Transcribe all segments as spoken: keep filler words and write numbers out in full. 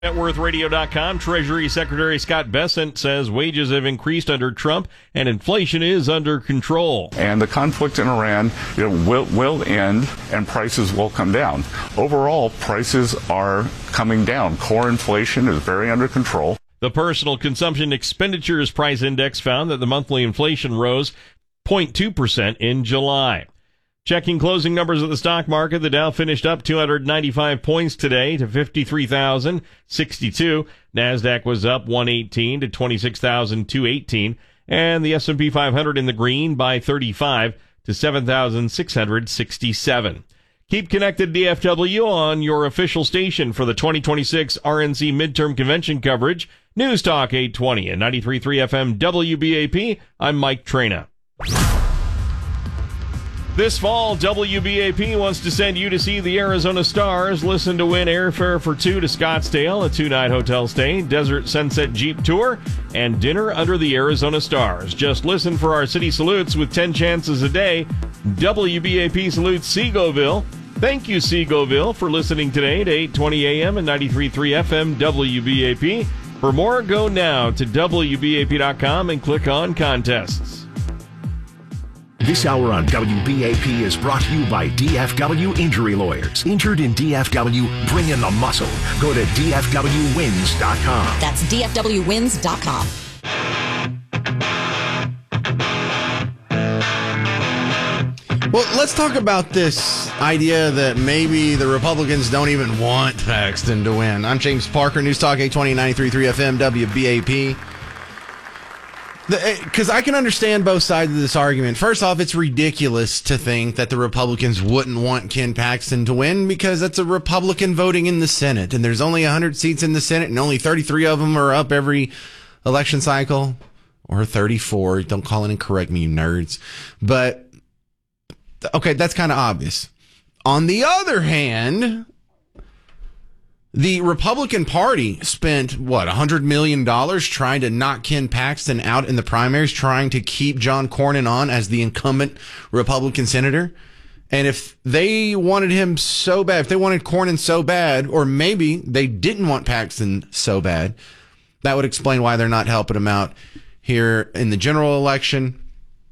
Net Worth Radio dot com, Treasury Secretary Scott Bessent says wages have increased under Trump and inflation is under control. And the conflict in Iran you know, will, will end and prices will come down. Overall, prices are coming down. Core inflation is very under control. The Personal Consumption Expenditures Price Index found that the monthly inflation rose zero point two percent in July. Checking closing numbers at the stock market, the Dow finished up two hundred ninety-five points today to fifty-three thousand sixty-two. NASDAQ was up one eighteen to twenty-six thousand two hundred eighteen. And the S and P five hundred in the green by thirty-five to seven thousand six hundred sixty-seven. Keep connected D F W on your official station for the twenty twenty-six R N C midterm convention coverage. News Talk eight twenty and ninety-three point three F M W B A P. I'm Mike Trena. This fall, W B A P wants to send you to see the Arizona Stars. Listen to win airfare for two to Scottsdale, a two-night hotel stay, Desert Sunset Jeep Tour, and dinner under the Arizona Stars. Just listen for our city salutes with ten chances a day. W B A P salutes Seagoville. Thank you, Seagoville, for listening today to eight twenty A M and ninety-three point three F M W B A P. For more, go now to W B A P dot com and click on contests. This hour on W B A P is brought to you by D F W Injury Lawyers. Injured in D F W, bring in the muscle. Go to D F W wins dot com. That's D F W wins dot com. Well, let's talk about this idea that maybe the Republicans don't even want Paxton to win. I'm James Parker, News Talk eight twenty, ninety-three point three F M, W B A P. Because I can understand both sides of this argument. First off, it's ridiculous to think that the Republicans wouldn't want Ken Paxton to win because that's a Republican voting in the Senate. And there's only one hundred seats in the Senate and only thirty-three of them are up every election cycle. Or thirty-four. Don't call it incorrect me, you nerds. But, okay, that's kind of obvious. On the other hand, the Republican Party spent, what, one hundred million dollars trying to knock Ken Paxton out in the primaries, trying to keep John Cornyn on as the incumbent Republican senator. And if they wanted him so bad, if they wanted Cornyn so bad, or maybe they didn't want Paxton so bad, that would explain why they're not helping him out here in the general election.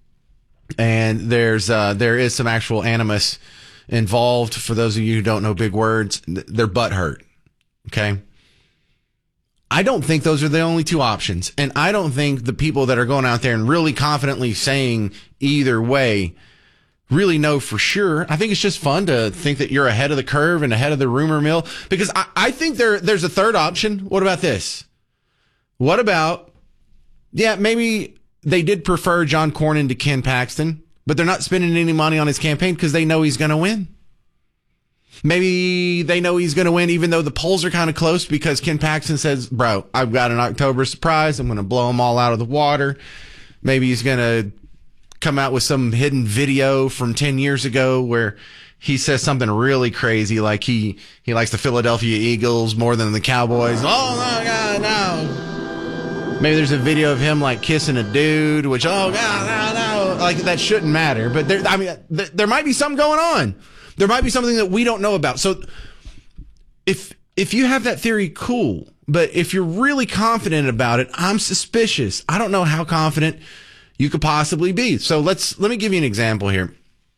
And there's uh, there is some actual animus involved. For those of you who don't know big words, they're butthurt. Okay. I don't think those are the only two options. And I don't think the people that are going out there and really confidently saying either way really know for sure. I think it's just fun to think that you're ahead of the curve and ahead of the rumor mill, because I, I think there there's a third option. What about this? What about, yeah, maybe they did prefer John Cornyn to Ken Paxton, but they're not spending any money on his campaign because they know he's going to win. Maybe they know he's going to win, even though the polls are kind of close, because Ken Paxton says, bro, I've got an October surprise. I'm going to blow them all out of the water. Maybe he's going to come out with some hidden video from ten years ago where he says something really crazy, like he, he likes the Philadelphia Eagles more than the Cowboys. Oh, my God, no. Maybe there's a video of him, like, kissing a dude, which, oh, God, no, no. Like, that shouldn't matter. But, there, I mean, th- there might be something going on. There might be something that we don't know about. So if if you have that theory, cool. But if you're really confident about it, I'm suspicious. I don't know how confident you could possibly be. So let's let me give you an example here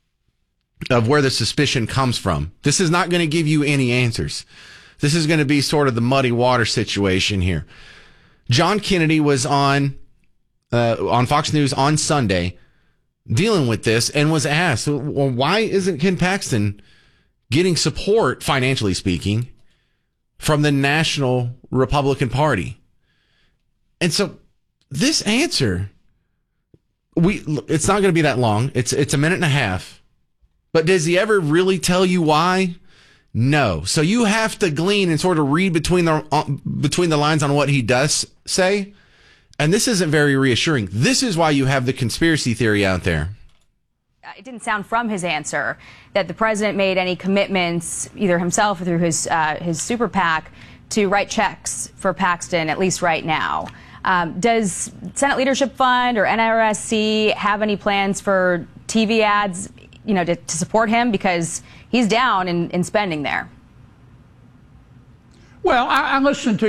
of where the suspicion comes from. This is not going to give you any answers. This is going to be sort of the muddy water situation here. John Kennedy was on uh, on Fox News on Sunday dealing with this and was asked, well, why isn't Ken Paxton getting support, financially speaking, from the National Republican Party? And so this answer, we it's not going to be that long. It's it's a minute and a half. But does he ever really tell you why? No. So you have to glean and sort of read between the uh, between the lines on what he does say. And this isn't very reassuring. This is why you have the conspiracy theory out there. It didn't sound from his answer that the president made any commitments, either himself or through his uh, his super PAC, to write checks for Paxton, at least right now. Um, does Senate Leadership Fund or N R S C have any plans for T V ads, you know, to, to support him? Because he's down in, in spending there. Well, I, I listened to